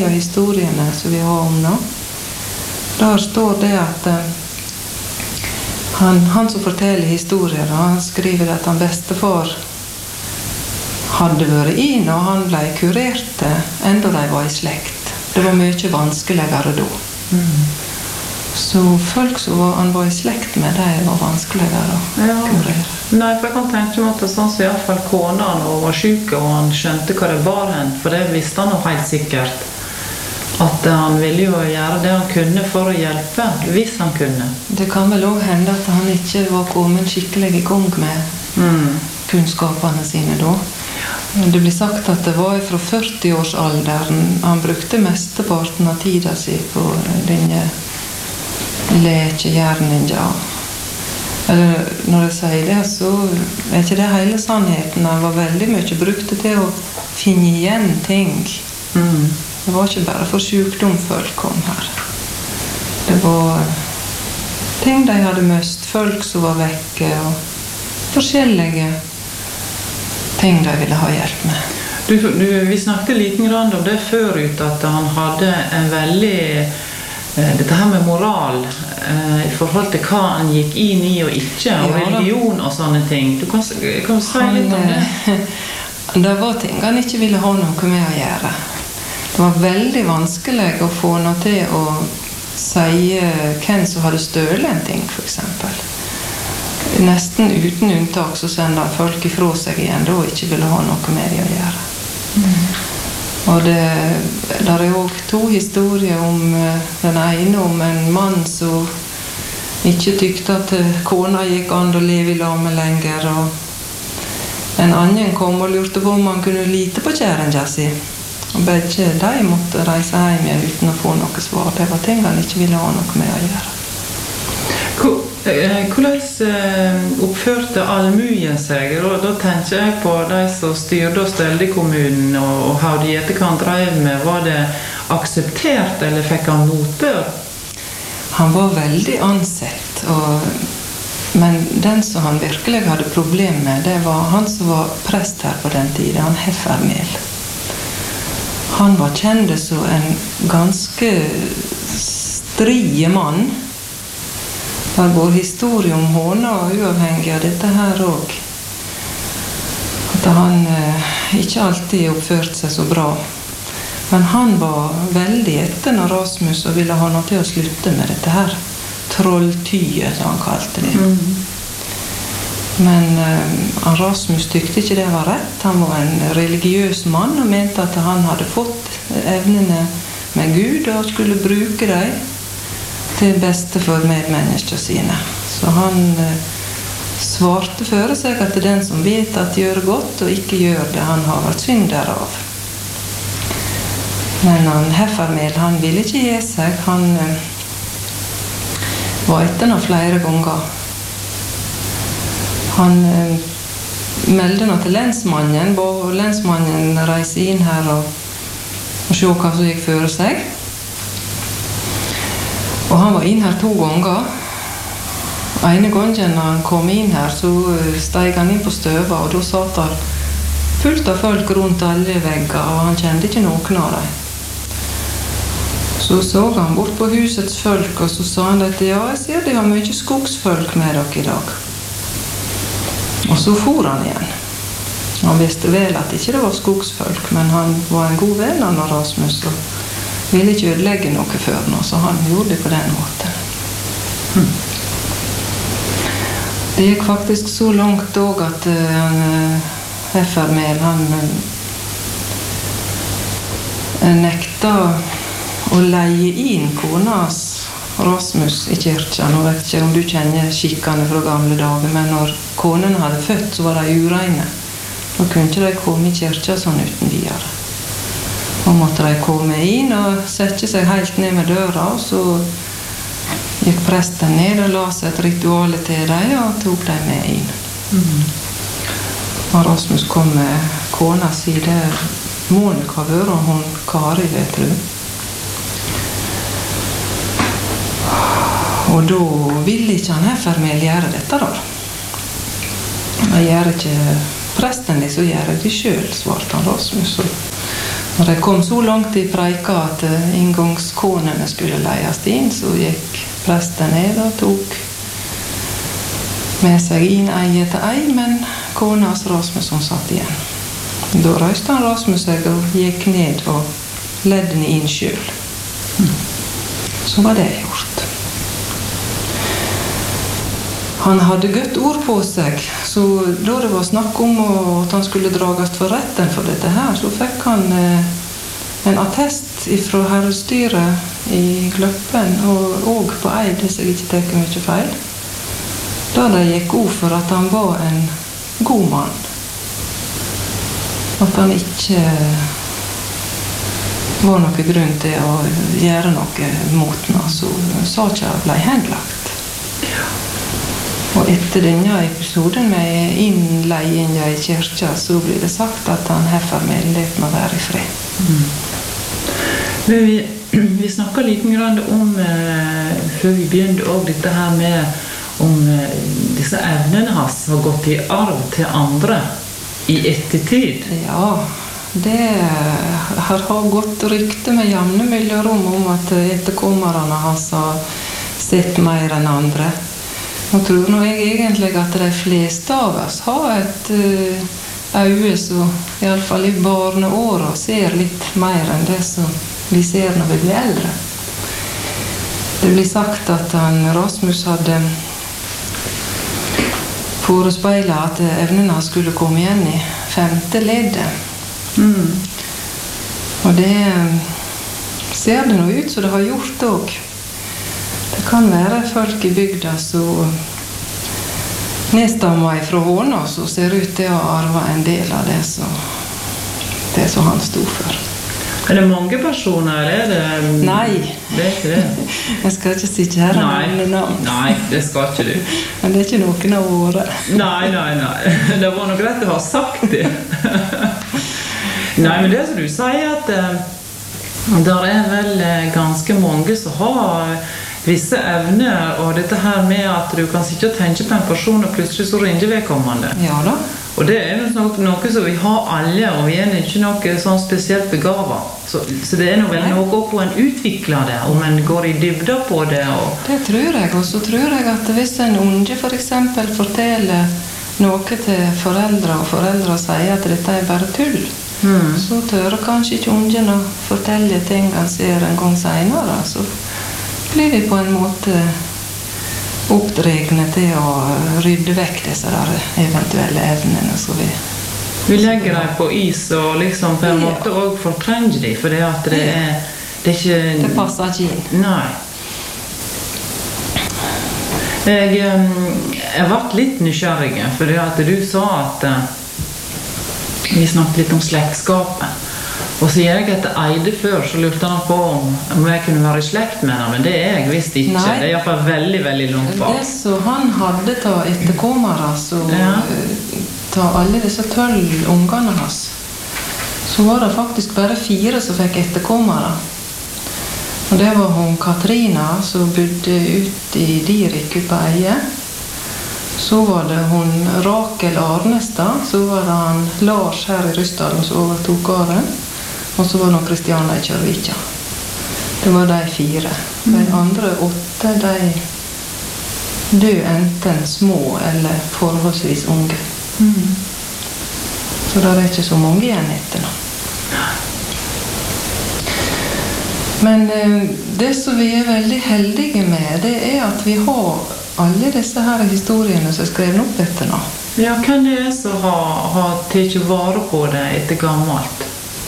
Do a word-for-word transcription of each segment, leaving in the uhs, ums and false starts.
og historiene som vi har om nå. Der står det at han, han som forteller historier, han skriver at han bestefar hadde vært inn, og han ble kurert enda de var i slekt. Det var mye vanskeligere da. Mm. Så folk som han var i slekt med, de var vanskeligere å ja. kurere. Nei, for jeg kan tenke meg at det sånn som i hvert fall kona han var syk, og han skjønte hva det var hen, for det visste han jo helt sikkert. At han ville jo gjøre det han kunne for å hjelpe, hvis han kunne. Det kan vel også hende at han ikke var kommet skikkelig i gang med mm. kunnskapene sine da. Det blir sagt at det var fra førti-årsalderen han brukte mesteparten av tiden sin på denne lekegjerninga. Eller når jeg sier det, så er ikke det hele sannheten. Han var veldig mye brukt til å finne igjen ting. Mm. Det var ikke bare for sykdom folk kom her. Det var ting de hadde møst, folk som var vekke, og forskjellige ting de ville ha hjelp med. Du, du, vi snakket litt om det før ut, at han hadde en veldig eh, dette her med moral eh, i forhold til hva han gikk inn i og ikke, og ja, religion og sånne ting. Du kan, kan du si han, litt om det? Det var ting han ikke ville ha noe med å gjøre. Det var veldig vanskelig å få noe til å si hvem som hadde stølet en ting, for eksempel. Nesten uten unntak så sender han folk ifra seg igjen da og ikke ville ha noe med det å gjøre. Mm. Og det der er også to historier om den ene om en mann som ikke tykte at kona gikk an å leve i lag med lenger, og en annen kom og lurte på om han kunne lite på kjæringa si. Og begge de måtte reise hjem igjen uten å få noe svar. Det var ting han ikke ville ha noe med å gjøre. Hvordan oppførte allmuen seg? Da tenker jeg på de som styrte og stelte kommunen, og hva de etterkant drev med. Var det akseptert, eller fikk han motbør? Han var veldig ansett, og, men den som han virkelig hadde problem med, det var han som var prest her på den tiden, han Heffermel. Han var kjent som en ganske strie mann. Det går historie om hånda og uavhengig av dette her også. At han eh, ikke alltid oppførte seg så bra. Men han var veldig etter når Rasmus og ville ha noe til å slutte med dette her. Trolltyet, som han kalte det. Mm. Men eh, Rasmus tykte ikke det var rett. Han var en religiøs mann og mente at han hadde fått evnene med Gud og skulle bruke dem til beste for medmennesker sine. Så han eh, svarte for seg at det er den som vet at gjør godt og ikke gjør det, han har vært synder av. Men han Heffermel, han ville ikke gi seg. Han eh, var etter noe flere ganger. Han eh, meldte noe til lensmannen, og lensmannen reiste inn her og, og så hva som gikk for seg. Og han var inn her to ganger. Ene gangen når han kom inn her, så steg han inn på støva, og da satt han fullt av folk rundt alle vegger, og han kjente ikke noen av dem. Så så han bort på husets folk, og så sa han at ja, jeg ser de har mye skogsfolk med dere i dag. Og så for han igjen. Han visste vel at ikke det var skogsfolk, men han var en god venn av Rasmus, og ville ikke ødelegge noe før nå, så han gjorde det på den måten. Hmm. Det gikk faktisk så langt også at uh, Heffermel, han uh, nekta å leie inn konas Rasmus i kirka. Nå vet ikke om du kjenner skikkene fra gamle dager, men når konen hadde født, så var de ureine. Da kunne ikke de komme i kirka sånn uten videre. Og måtte de komme inn og sette seg helt ned med døra, og så gikk presten ned og la seg et ritual til dem, og tok dem med inn. Mm. Og Rasmus kom med kona si, det må nok ha vært, og hun Kari, vet du. Og da ville ikke han Heffermel gjøre dette da. Han gjør ikke presten det, så gjør det selv, svarte han Rasmus. Når de kom så langt i preika at inngangskonene skulle leies inn, så gikk presten ned og tok med seg inn eie til ei, men konas Rasmus som satt igjen. Da røyste han Rasmus seg og gikk ned og ledde den inn selv. Så var det gjort. Han hadde godt ord på seg, så da det var snakk om at han skulle drages for retten for dette her, så fikk han eh, en attest fra herrestyret i Gløppen, og også på eid, hvis jeg ikke tar mye feil, da de gikk ord for at han var en god mann. At han ikke var noe grunn til å gjøre noe mot den, så saken ble henlagt. Og etter denne episoden med innleggingen i kirka, så blir det sagt at han herfor med lett med å være i fred. Mm. Men vi, vi snakket litt grann om, eh, før vi begynte også dette her med om eh, disse evnene hans har gått i arv til andre i ettertid. Ja, det har gått rykte med jevne mellomrom om at etterkommerne hans har sett mer enn andre. Nå tror nå jeg egentlig at de fleste av oss har et uh, øye som i alle fall i barneåret ser litt mer enn det som vi ser når vi blir eldre. Det blir sagt at han, Rasmus hadde forespeilet at evnene skulle komme igjen i femte leddet. Mm. Og det ser det nå ut som det har gjort også. Det kan være folk i bygda som nedstammer fra Håna, som ser ut til å arve en del av det som, det som han stod for. Er det mange personer, eller er det... Nei. Det er ikke det. Jeg skal ikke sitte her og nevne navn. Nei, det skal ikke du. Men det er ikke noen av våre. Nei, nei, nei. Det var nok rett å ha sagt det. Nei, men det som du sier at uh, der er vel ganske mange som har visse evner, og dette her med at du kan sitte og tenke på en person, og plutselig så ringer vedkommende. Ja da. Og det er noe, noe som vi har alle, og vi er ikke noe sånn spesielt begavet. Så, så det er noe, vel noe hvor en utvikler det, om en går i dybda på det. Og... Det tror jeg, og så tror jeg at hvis en unge for eksempel forteller noe til foreldre, og foreldre sier at dette er bare tull, mm. så tør kanskje ikke ungen å fortelle ting han ser en gang senere, så blir vi på en måte oppdregne til å rydde vekk disse der eventuelle evnene som vi... Vi legger dem på is og liksom på en ja. måte også fortrenger dem, for det at det er, det er ikke... Det passer ikke inn. Nei. Jeg, jeg ble litt nysgjerrig, for det at du sa at vi snakket litt om slektskapet. Og siden jeg etter eide før, så lurte han på om, om jeg kunne være i slekt med ham, men det er jeg visst ikke. Nei. Det er i hvert fall veldig, veldig langt bak. Det som han hadde ta etterkommere, så ja. ta alle disse tølv ungene hans, så var det faktisk bare fire som fikk etterkommere. Og det var hun Katrina, som bodde ut i Dirik på Eie. Så var det hun Rakel Arnestad, så var det han Lars her i Rysdalen som overtok gården. Og så var det Kristiana i Kjørvika. Det var de fire. De andre åtte, de døde enten små eller forholdsvis unge. Mm. Så det er ikke så mange igjen etter nå. Men eh, det som vi er veldig heldige med, det er at vi har alle disse her historiene som er skrevet opp etter nå. Ja, hvem er det som har, har tatt vare på det etter gammelt?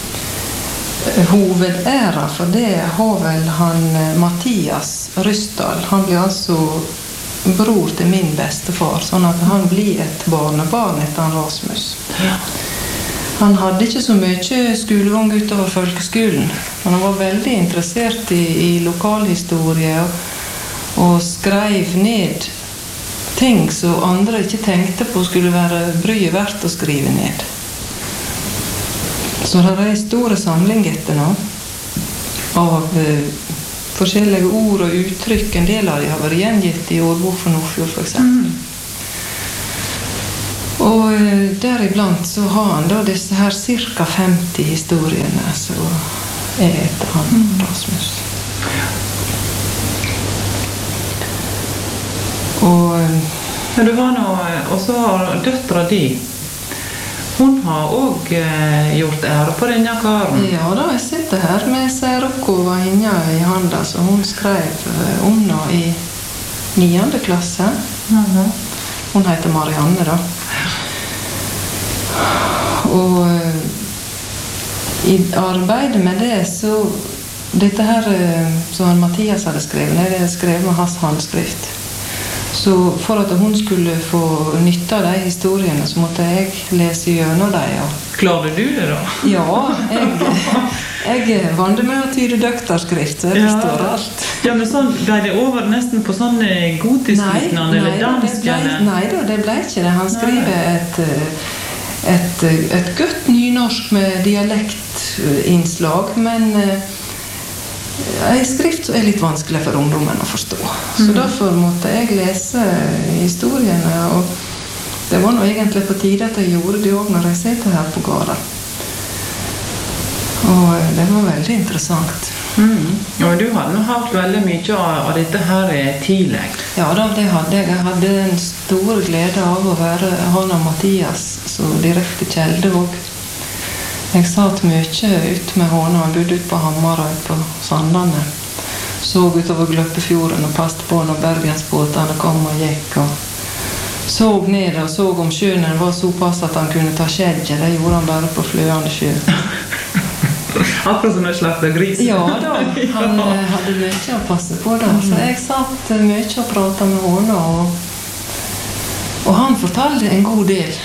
Hovedæra for det har vel han Mathias Rysdal. Han blir altså bror til min bestefar, sånn at han blir et barnebarn etter han Rasmus. Ja. Han hadde ikke så mye skolegang utover folkeskolen, men han var veldig interessert i, i lokalhistorie og, og skrev ned ting som andre ikke tenkte på skulle være bryet verdt å skrive ned. Så det er en stor samling etter nå av uh, forskjellige ord og uttrykk. En del av de har vært gjengitt i Årbok for Nordfjord, for eksempel. Mm. Og Og deriblant så har han da disse her cirka femti historiene som er etter han, Rasmus. Og ja, du har nå, og så har døtra di. Hun har også eh, gjort ære på denne karen. Ja da, jeg sitter her med særoppgåva inne i handa, så hun skrev eh, om nå i niende klasse. Mhm. Hun heter Marianne da. Og eh, i arbeidet med det så dette her eh, som Mathias hadde skrevet, det er skrevet med hans handskrift. Så for at hun skulle få nytte av de historiene, så måtte jeg lese gjennom dem. Og... Klarer du det da? Ja, jeg, jeg vant med å tyde døkterskrift, så jeg Ja. forstår alt. Ja, men sånn, ble det over nesten på sånn gotisk-liknande eller da, det ble, danskjane? nei da, det ble ikke det. Han skriver et, et, et godt nynorsk med dialektinnslag, men en skrift som er litt vanskelig for ungdommen å forstå. Så Mm. derfor måtte jeg lese historiene, og det var nå egentlig på tide at jeg gjorde det også når jeg sitter her på gården. Og det var veldig interessant. Mm. Og du hadde nå hatt veldig mye av, av dette her tidlig. Ja da, det hadde jeg. Jeg hadde en stor glede av å være han og Mathias så direkte kjelde også. Jeg satt mye ut med hånda, han bodde ut på Hamarøy på Sandane. Så utover Gløppefjorden og passte på når bergensbåtene kom og gikk. Og så ned og så om sjøen var såpass at han kunne ta skjedje. Det gjorde han bare på fløende sjø. Akkurat som en slags gris. Ja da, han ja. hadde mye å passe på da. Så jeg satt mye og pratet med hånda, og, og han fortalte en god del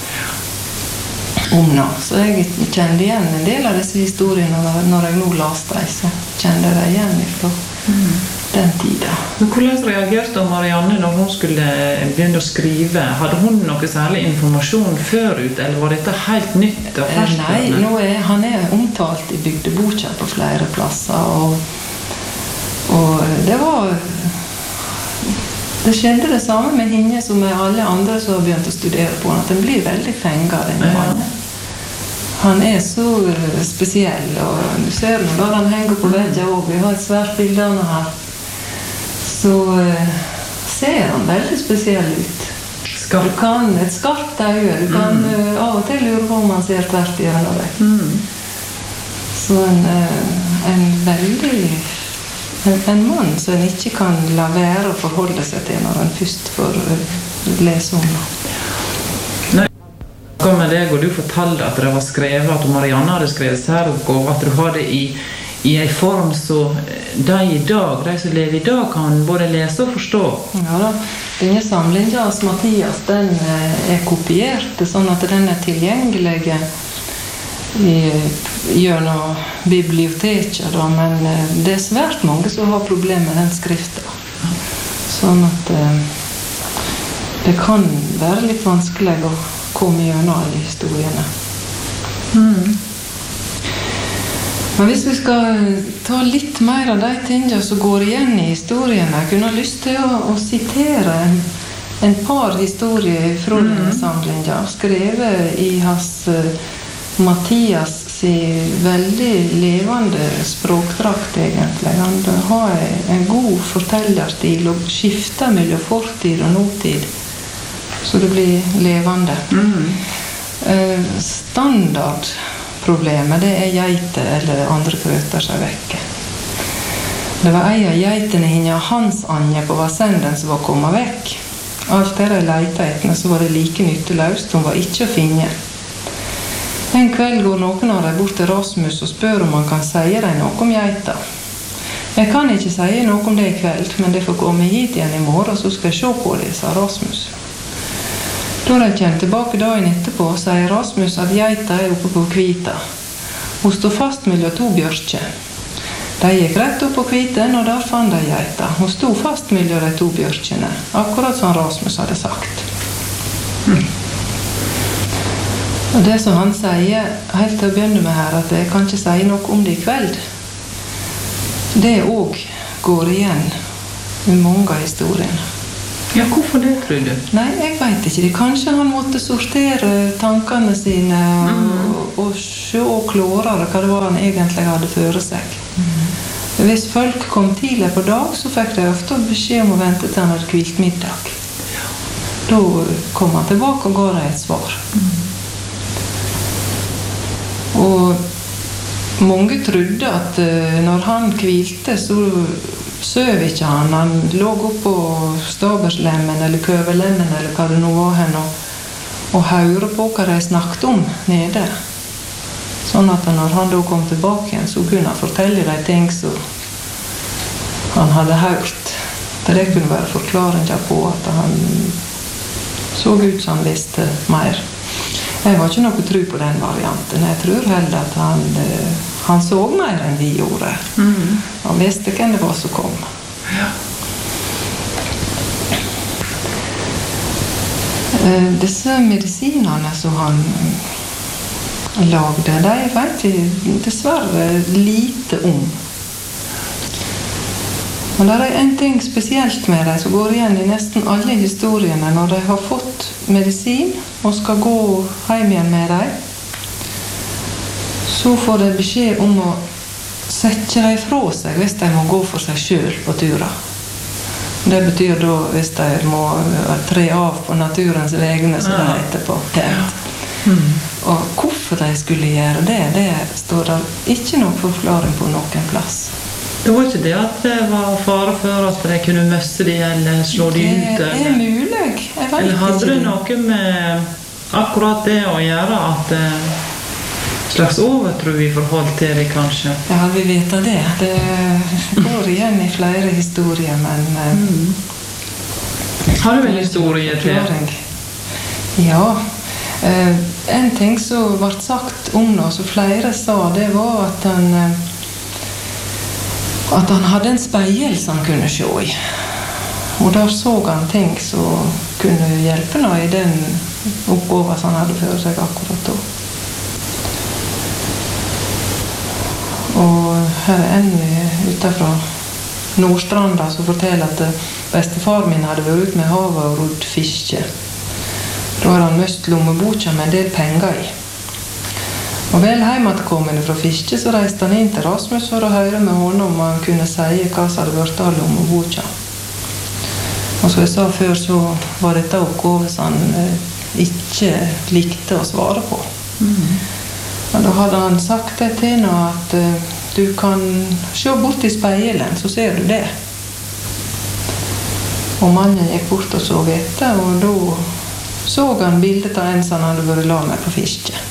om nå. Så jeg kjente igjen en del av disse historiene når jeg nå leste dem, så kjente jeg det igjen fra mm. den tiden. Men hvordan reagerte Marianne når hun skulle begynne å skrive? Hadde hun noe særlig informasjon førut, eller var dette helt nytt og ferskt? Nei, nå er, han er omtalt i bygdeboka på flere plasser, og, og det var... Det skjedde det samme med henne som med alle andre som har begynt å studere på, at den blir veldig fengt, denne mannen. Han er så spesiell, og du ser nå da han henger på veggen også. Vi har et svært bilde av han her. Så uh, ser han veldig spesiell ut. Skarp. Du kan et skarpt øye. Du kan mm. uh, av og til lure på om han ser tvert gjennom deg. Mm. Så en, uh, en veldig... En, en mann som en ikke kan la være å forholde seg til når en først får uh, lese om det. Hva med deg, og du fortalte at det var skrevet, at Marianne hadde skrevet særoppgave, at du har det i, i en form så de i dag, de som lever i dag, kan både lese og forstå. Ja da, denne samlingen av Mathias, den er kopiert, sånn at den er tilgjengelig i, gjennom biblioteket, da, men det er svært mange som har problemer med den skriften. Sånn at det kan være litt vanskelig å komme gjennom alle historiene. Mm. Men hvis vi skal ta litt mer av de tingene som går igjen i historiene, jeg kunne ha lyst til å, å sitere en, en par historier fra mm. denne samlingen, skrevet i hans uh, Mathias sin veldig levende språkdrakt egentlig. Han har en god fortellerstil og skifter mellom fortid og nåtid, så det blir levende. Mm. Uh, standardproblemet, det er geiter eller andre krøter som er vekke. Det var en av geitene henne hans Anja på Vassenden som var kommet vekk. Alt der jeg leita etter, så var det like nytteløst, hun var ikke å finne. En kveld går noen av dem bort til Rasmus og spør om han kan si dem noe om geita. Jeg kan ikke si noe om det i kveld, men det får komme hit igjen i morgen, så skal jeg se på det, sa Rasmus. Da de kommer tilbake dagen etterpå, sier Rasmus at geita er oppe på Kvita. Hun står fast mellom to bjørker. De gikk rett opp på Kviten, og der fant de geita. Hun stod fast mellom de to bjørkene, akkurat som Rasmus hadde sagt. Mm. Og det som han sier, helt til å begynne med her, at jeg kan ikke si noe om det i kveld, det også går igjen i mange av historiene. Ja, hvorfor det, tror du? Nei, jeg vet ikke. Kanskje han måtte sortere tankene sine og, mm. og se klarere hva det var han egentlig hadde for seg. Mm. Hvis folk kom tidlig på dag, så fikk de ofte beskjed om å vente til han hadde kvilt middag. Ja. Da kom han tilbake og ga dem et svar. Mm. Og mange trodde at når han kvilte, så søv ikke han. Han lå opp på staberslemmen eller køverlemmen eller hva det nå var hen og, og hørte på hva de snakket om nede. Sånn at når han da kom tilbake igjen, så kunne han fortelle de ting som han hadde hørt. For det kunne være forklaringen på at han så ut som han visste mer. Jeg har ikke noe tro på den varianten. Jeg tror heller at han, han så mer enn vi gjorde. Mm. Han visste hvem det var som kom. Ja. Disse medisinene som han lagde, de vet vi dessverre lite om. Men det er en ting spesielt med dem som går igjen i nesten alle historiene. Når de har fått medisin og skal gå hjem igjen med dem, så får de beskjed om å sette dem fra seg hvis de må gå for seg selv på turer. Det betyr da hvis de må tre av på naturens vegne, som det heter på pent. Mm. Og hvorfor de skulle gjøre det, det står det ikke noen forklaring på noen plass. Det var ikke det at det var fare for at de kunne møsse de eller slå de ut? Det er mulig, jeg vet eller hadde ikke. det noe med akkurat det å gjøre at eh, slags overtro i forhold til det, kanskje? Ja, vi vet det. Det går igjen i flere historier, men... Mm. Har du en historie til? Ja. En ting som ble sagt om noe, som flere sa, det var at han... at han hadde en speil som han kunne se i. Og der så han ting som kunne hjelpe noe i den oppgåva som han hadde for seg akkurat da. Og her er en utenfra Nordstranda som forteller at bestefar min hadde vært ut med havet og rodd fiske. Da hadde han møst lommeboka med en del penger i. Og vel heimatkommende fra fiske, så reiste han inn til Rasmus for å høre med honom om han kunne si hva som hadde vært av lommeboka. Og som jeg sa før, så var dette oppgave som han ikke likte å svare på. Mm. Og da hadde han sagt det til henne at du kan se bort i speilen, så ser du det. Og mannen gikk bort og så etter, og da så han bildet av en som han hadde vært la med på fiske.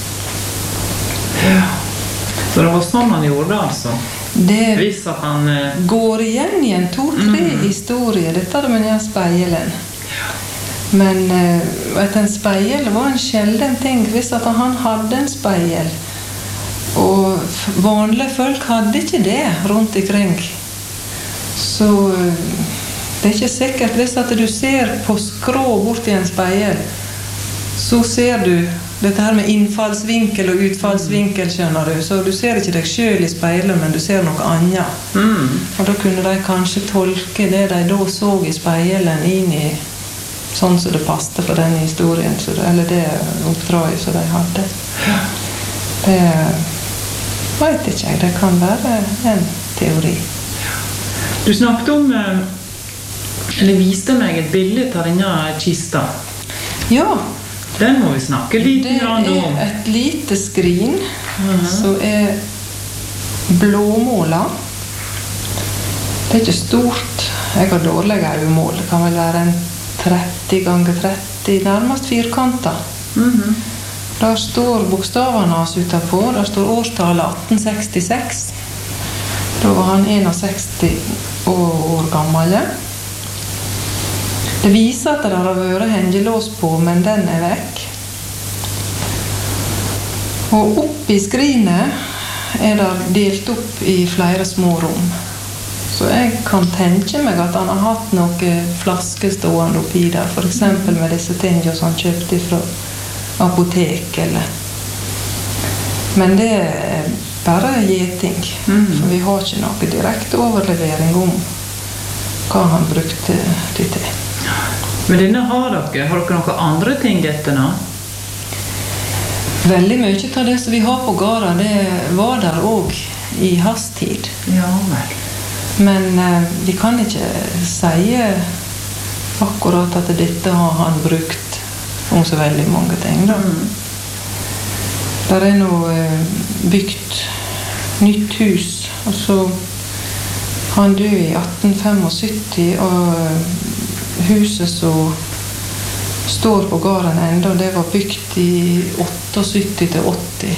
Ja. Så det var sånn han gjorde, altså? Det Hvis at han, eh... går igjen i en to-tre mm. historier. Dette hadde man gjør speilen. Ja. Men eh, at en speil var en sjelden ting. Hvis at han hadde en speil, og vanlige folk hadde ikke det rundt ikring, så det er ikke sikkert. Hvis at du ser på skrå bort i en speil, så ser du dette her med innfallsvinkel og utfallsvinkel, skjønner du. Så du ser ikke deg selv i speilet, men du ser noe annet. Mm. Og da kunne de kanskje tolke det de da så i speilen inn i sånn som det passte for den historien, så det, eller det oppdraget som de hadde. Det vet ikke jeg. Det kan være en teori. Du snakket om, eller viste meg et bilde av denne kista. Ja. Den må vi snakke litt om. Det er et lite skrin uh-huh. som er blåmålet. Det er ikke stort. Jeg har dårlig øyemål. Det kan vel være en tretti ganger tretti, nærmest firkanter. Uh-huh. Der står bokstavene hans utenpå. Der står årstallet atten sekstiseks. Da var han sekstiseks år gammel. Det viser at det har vært hengelås på, men den er vekk. Og oppi skrinet er det delt opp i flere små rom. Så jeg kan tenke meg at han har hatt noen flasker stående oppi der, for eksempel med disse tingene som han kjøpte fra apotek, eller. Men det er bare gjeting, mm. for vi har ikke noe direkte overlevering om hva han brukte det til. Men denne har dere, har dere noen andre ting etter nå? Veldig mye av det som vi har på gården, det var der også i hasttid. Ja, vel. Men eh, vi kan ikke si akkurat at dette har han brukt om så veldig mange ting. Da. Mm. Der er nå eh, bygd nytt hus, og så han døde i atten syttifem, og huset som står på gården enda, det var bygd i syttioåtte til åtti.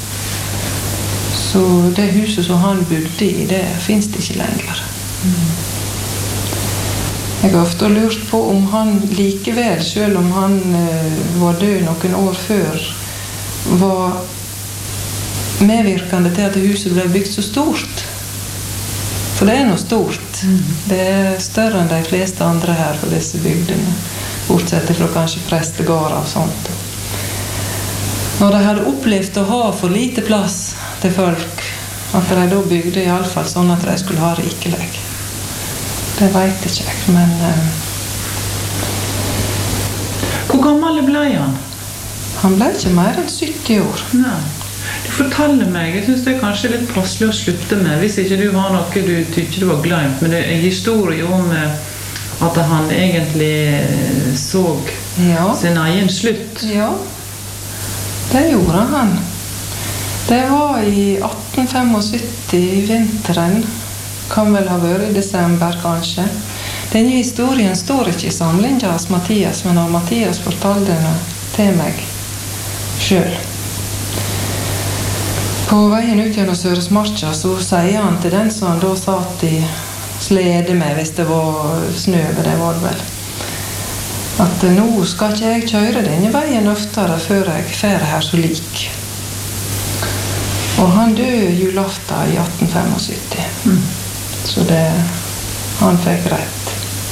Så det huset som han bodde i, det finnes det ikke lenger. Mm. Jeg har ofte lurt på om han likevel, selv om han eh, var død noen år før, var medvirkende til at huset ble bygd så stort. For det er noe stort. Mm. Det er større enn de fleste andre her på disse bygdene. Bortsett fra kanskje prestegårder og sånt. Når de hadde opplevd å ha for lite plass til folk, at de da bygde i alle fall sånn at de skulle ha rikelig. Det vet ikke jeg, men... Uh, Hvor gammel ble han? Han ble ikke mer enn sytti år. Nei. Du forteller meg, jeg synes det er kanskje litt passelig å slutte med, hvis ikke du har noe du tykker du var glemt, men det er en historie om at han egentlig så ja. Sin egen slutt. Ja, det gjorde han. Det var i atten syttifem, i vinteren, kan vel ha vært i desember kanskje. Denne historien står ikke i samlingen hos Mathias, men av Mathias fortalte den til meg selv. På veien ut gjennom Søresmarka så sier han til den som han da satt i slede med, hvis det var snø, det var det vel, at nå skal ikke jeg kjøre denne veien oftere før jeg fer her så lik. Og han døde julaften i atten syttifem. Mm. Så det, han fikk rett.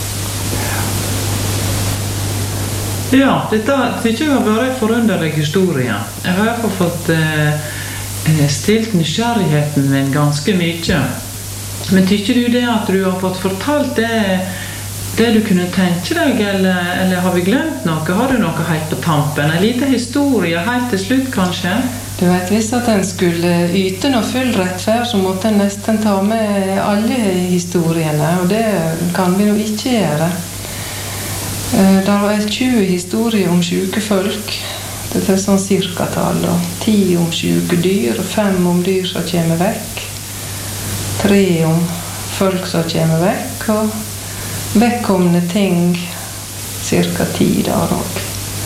Ja, dette tykker jeg har vært en forunderlig historie. Jeg har i hvert fall fått eh, stilt nysgjerrigheten min ganske mye. Men tykker du det at du har fått fortalt det, det du kunne tenke deg, eller, eller har vi glemt noe? Har du noe helt på tampen? En liten historie helt til slutt, kanskje? Du vet, hvis at en skulle yte noe full rettferd, så måtte en nesten ta med alle historiene, og det kan vi jo ikke gjøre. Det er tjue historier om syke folk. Dette er sånn cirkatall, og ti om syke dyr, fem om dyr som kommer vekk, tre om folk som kommer vekk, og vekkomne ting, cirka ti der også.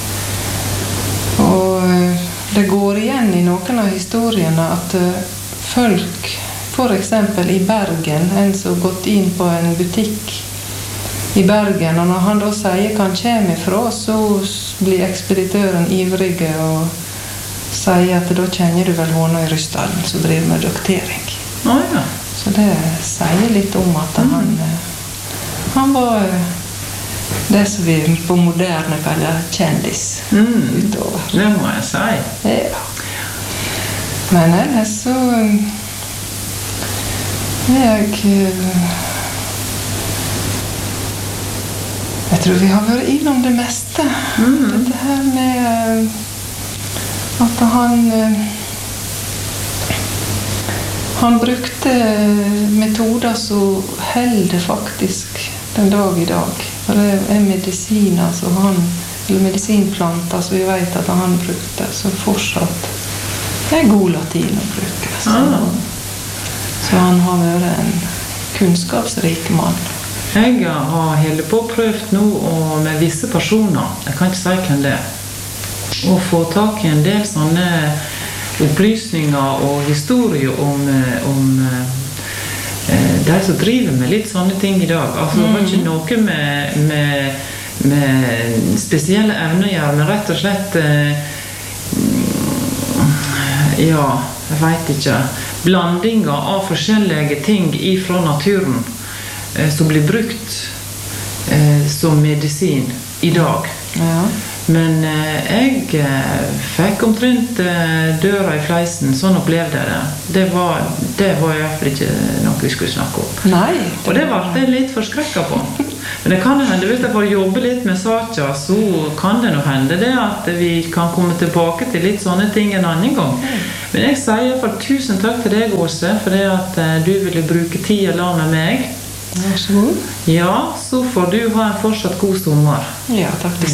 Og det går igjen i noen av historiene at folk, for eksempel i Bergen, en som har gått inn på en butikk i Bergen, og når han da sier hva han kommer ifra, så blir ekspeditøren ivrige og sier at da kjenner du vel hånda i Rysdalen, som driver med doktering. Oh, ja. Så det sier litt om at mm. han, han var det som vi på moderne kaller kjendis mm. utover. Det må jeg si. Ja. Men ellers så jeg Jeg tror vi har vært innom det meste. Mm. Dette her med at han han brukte metoder som holder faktisk den dag i dag. For det er medisiner som han, eller medisinplanter som vi vet at han brukte, så fortsatt er god latin å bruke. Så, mm. så han har vært en kunnskapsrik mann. Jeg har hele på prøvd nå og med visse personer, jeg kan ikke si hvem det er, å få tak i en del sånne opplysninger og historier om, om eh, de som driver med litt sånne ting i dag. Altså det har ikke noe med, med, med spesielle evner å gjøre, men rett og slett eh, ja, jeg vet ikke, blandinger av forskjellige ting fra naturen som blir brukt eh, som medisin i dag. Ja. Men eh, jeg eh, fikk omtrent eh, døra i fleisen, sånn opplevde jeg det. Det var, det var i hvert fall ikke noe vi skulle snakke om. Nei. Og det var jeg litt forskrekket på. Men det kan hende, hvis jeg får jobbe litt med saker, så kan det nok hende det at vi kan komme tilbake til litt sånne ting en annen gang. Men jeg sier for tusen takk til deg, Åse, for det at eh, du ville bruke tid og la med meg. Vær så god. Ja, så får du ha en fortsatt god sommer. Ja, takk det.